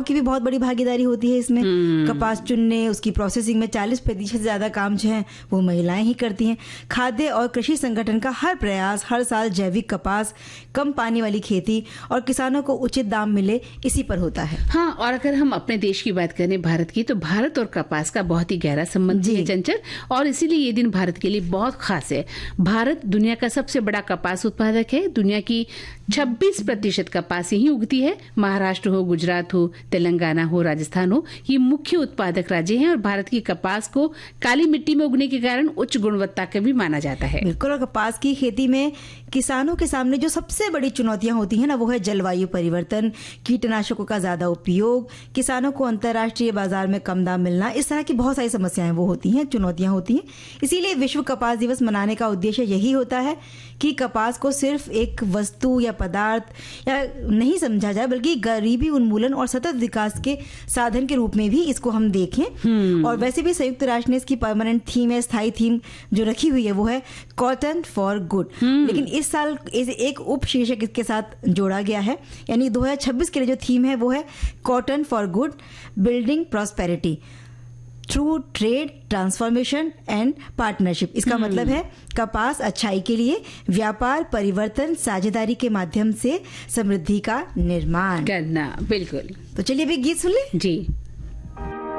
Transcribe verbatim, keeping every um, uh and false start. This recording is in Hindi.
की भी बहुत बड़ी भागीदारी होती है इसमें। कपास चुनने, उसकी प्रोसेसिंग में चालीस प्रतिशत से ज्यादा काम जो है वो महिलाएं ही करती हैं। खाद्य और कृषि संगठन का हर प्रयास हर साल जैविक कपास, कम पानी वाली खेती और किसानों को उचित दाम मिले, इसी पर होता है। हाँ, और अगर हम अपने देश की बात करें, भारत की, तो भारत और कपास का बहुत ही गहरा संबंध है चंचल, और इसीलिए ये दिन भारत के लिए बहुत खास है। भारत दुनिया का सबसे बड़ा कपास उत्पादक है। दुनिया की छब्बीस प्रतिशत कपास यहीं उगती है। महाराष्ट्र हो, गुजरात हो, तेलंगाना हो, राजस्थान हो, ये मुख्य उत्पादक राज्य हैं। और भारत की कपास को काली मिट्टी में उगने के कारण उच्च गुणवत्ता का भी माना जाता है। बिल्कुल। और कपास की खेती में किसानों के सामने जो सबसे बड़ी चुनौतियां होती हैं ना, वो है जलवायु परिवर्तन, कीटनाशकों का ज्यादा उपयोग, किसानों को अंतर्राष्ट्रीय बाजार में कम दाम मिलना, इस तरह की बहुत सारी समस्याएं वो होती हैं, चुनौतियां होती हैं। इसीलिए विश्व कपास दिवस मनाने का उद्देश्य यही होता है कि कपास को सिर्फ एक वस्तु या पदार्थ या नहीं समझा जाए, बल्कि गरीबी उन्मूलन और सतत विकास के साधन के रूप में भी इसको हम देखें। और वैसे भी संयुक्त राष्ट्र ने इसकी परमानेंट थीम है, स्थायी थीम जो रखी हुई है, वो है कॉटन फॉर गुड। लेकिन इस साल इस एक उप शीर्षक इसके साथ जोड़ा गया है, यानी दो हज़ार छब्बीस के लिए जो थीम है वो है cotton for good, building prosperity through trade, transformation and partnership. इसका मतलब है कपास अच्छाई के लिए, व्यापार, परिवर्तन, साझेदारी के माध्यम से समृद्धि का निर्माण करना। बिल्कुल। तो चलिए अभी गीत सुन ले। जी।